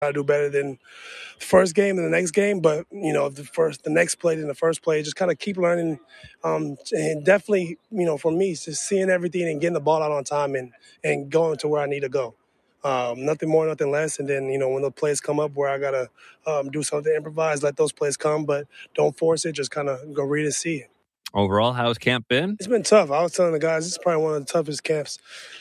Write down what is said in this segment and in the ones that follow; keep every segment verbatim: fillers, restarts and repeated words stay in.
I do better than the first game and the next game, but you know, the first, the next play than the first play, just kind of keep learning, um, and definitely, you know, for me, it's just seeing everything and getting the ball out on time and and going to where I need to go. Um, nothing more, nothing less. And then, you know, when the plays come up where I gotta um, do something, improvise, let those plays come, but don't force it. Just kind of go read and see. Overall, how's camp been? It's been tough. I was telling the guys, this is probably one of the toughest camps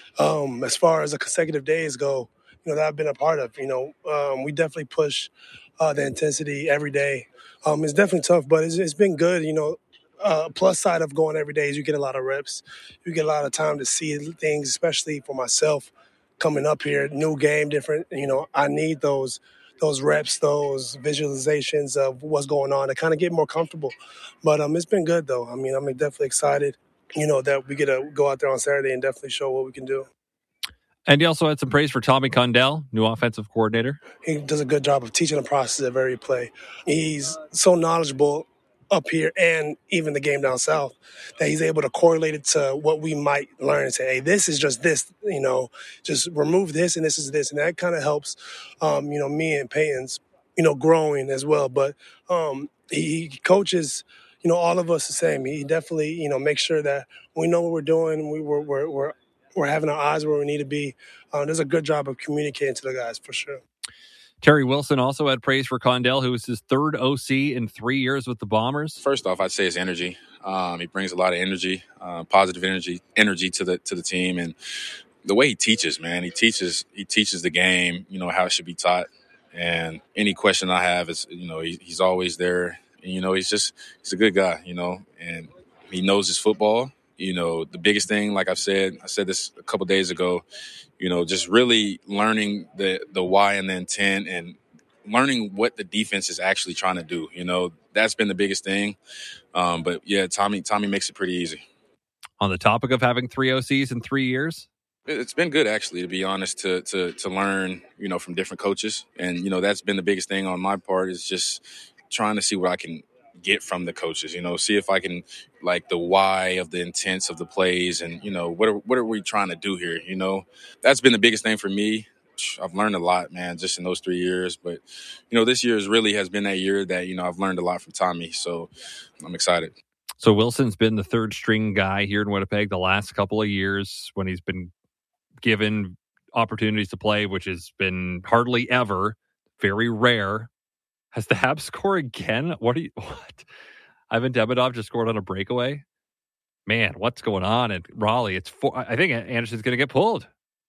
um, as far as the consecutive days go, you know, that I've been a part of. You know, um, we definitely push uh, the intensity every day. Um, it's definitely tough, but it's, it's been good. You know, uh, plus side of going every day is you get a lot of reps. You get a lot of time to see things, especially for myself coming up here, new game, different. You know, I need those those reps, those visualizations of what's going on to kind of get more comfortable. But um, it's been good, though. I mean, I'm definitely excited, you know, that we get to go out there on Saturday and definitely show what we can do. And he also had some praise for Tommy Condell, new offensive coordinator. He does a good job of teaching the process of every play. He's so knowledgeable up here and even the game down south that he's able to correlate it to what we might learn and say, hey, this is just this, you know, just remove this and this is this. And that kind of helps, um, you know, me and Peyton's, you know, growing as well. But um, he, he coaches, you know, all of us the same. He definitely, you know, makes sure that we know what we're doing. We, we're, we're, we're, we're having our eyes where we need to be. Uh, does a good job of communicating to the guys for sure. Terry Wilson also had praise for Condell, who was his third O C in three years with the Bombers. First off, I'd say his energy. Um, he brings a lot of energy, uh, positive energy, energy to the to the team, and the way he teaches, man. He teaches he teaches the game, you know, how it should be taught. And any question I have is, you know, he, he's always there. And, you know, he's just he's a good guy, you know, and he knows his football. You know, the biggest thing, like I've said, I said this a couple days ago, you know, just really learning the, the why and the intent and learning what the defense is actually trying to do. You know, that's been the biggest thing. Um, but, yeah, Tommy Tommy makes it pretty easy. On the topic of having three O Cs in three years? It's been good, actually, to be honest, to to to learn, you know, from different coaches. And, you know, that's been the biggest thing on my part is just trying to see what I can get from the coaches, you know, see if I can, like, the why of the intents of the plays and, you know, what are, what are we trying to do here, you know? That's been the biggest thing for me. I've learned a lot, man, just in those three years. But, you know, this year is really has been that year that, you know, I've learned a lot from Tommy. So I'm excited. So Wilson's been the third string guy here in Winnipeg the last couple of years when he's been given opportunities to play, which has been hardly ever, very rare. Has the Habs score again? What are you, what? Ivan Demidov just scored on a breakaway? Man, what's going on at Raleigh? It's four, I think Anderson's going to get pulled.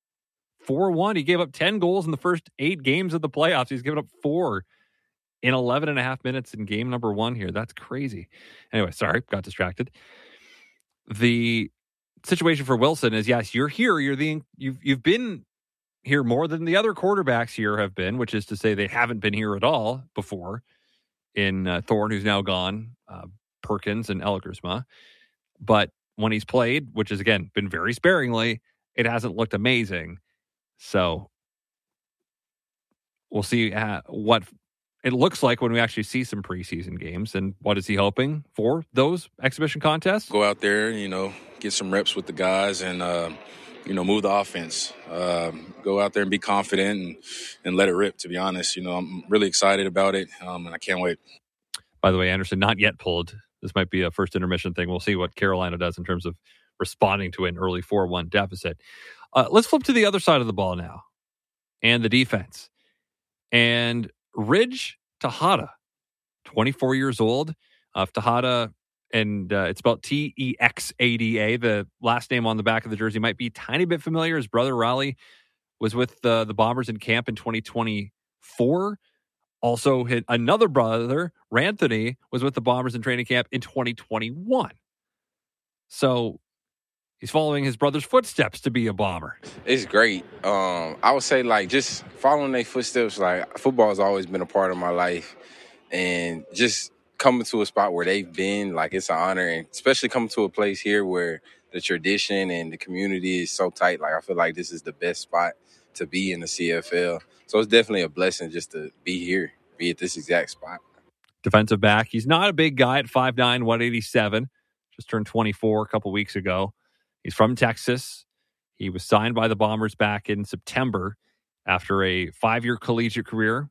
four one. He gave up ten goals in the first eight games of the playoffs. He's given up four in eleven and a half minutes in game number one here. That's crazy. Anyway, sorry, got distracted. The situation for Wilson is, yes, you're here. You're the you've you've been here more than the other quarterbacks here have been, which is to say they haven't been here at all before. In uh, Thorne, who's now gone, uh, Perkins and Elgersma. But when he's played, which has again been very sparingly, it hasn't looked amazing. So we'll see uh, what it looks like when we actually see some preseason games. And what is he hoping for those exhibition contests? Go out there, you know, get some reps with the guys and, uh, you know, move the offense. Uh, go out there and be confident and, and let it rip, to be honest. You know, I'm really excited about it, um, and I can't wait. By the way, Anderson, not yet pulled. This might be a first intermission thing. We'll see what Carolina does in terms of responding to an early four one deficit. Uh, let's flip to the other side of the ball now and the defense. And Ridge Tejada, twenty-four years old. Uh, Tejada, and uh, it's spelled T E X A D A. The last name on the back of the jersey might be a tiny bit familiar. His brother, Raleigh, was with uh, the Bombers in camp in twenty twenty-four. Also, hit another brother, Ranthony, was with the Bombers in training camp in twenty twenty-one. So he's following his brother's footsteps to be a Bomber. It's great. Um, I would say, like, just following their footsteps. Like, football has always been a part of my life. And just coming to a spot where they've been, like, it's an honor. And especially coming to a place here where the tradition and the community is so tight. Like, I feel like this is the best spot to be in the C F L. So it's definitely a blessing just to be here, be at this exact spot. Defensive back. He's not a big guy at five nine, one eighty-seven. Just turned twenty-four a couple weeks ago. He's from Texas. He was signed by the Bombers back in September. After a five-year collegiate career,